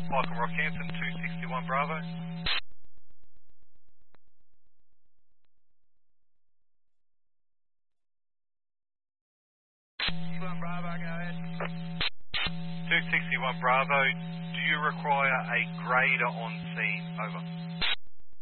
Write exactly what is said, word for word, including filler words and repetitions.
Michael Rockhampton, two sixty-one Bravo. sixty-one Bravo, go ahead. two sixty-one Bravo, do you require a grader on scene? Over.